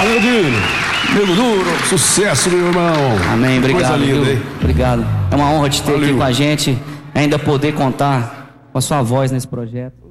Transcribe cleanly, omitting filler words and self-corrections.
Valeu, Dino. Nego Duro, sucesso, meu irmão. Amém, obrigado, Coisa linda, viu? hein? Obrigado. É uma honra te ter Valeu. aqui com a gente, ainda poder contar com a sua voz nesse projeto.